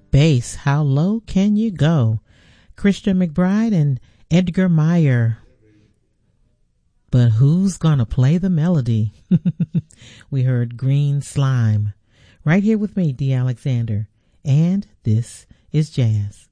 bass, how low can you go? Christian McBride and Edgar Meyer. But who's gonna play the melody? We heard Green Slime. Right here with me, D. Alexander. And this is Jazz.